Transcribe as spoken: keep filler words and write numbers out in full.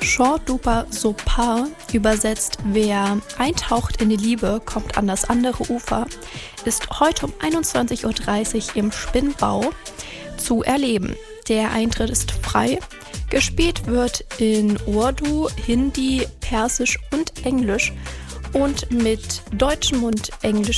Short Duper Sopar, übersetzt wer eintaucht in die Liebe, kommt an das andere Ufer, ist heute um einundzwanzig Uhr dreißig im Spinnbau zu erleben. Der Eintritt ist frei. Gespielt wird in Urdu, Hindi, Persisch und Englisch und mit deutschem und englischem